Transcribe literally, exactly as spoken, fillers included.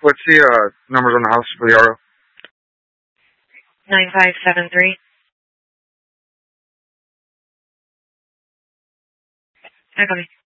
What's the uh, numbers on the house for the R O? nine five seven three. I got it.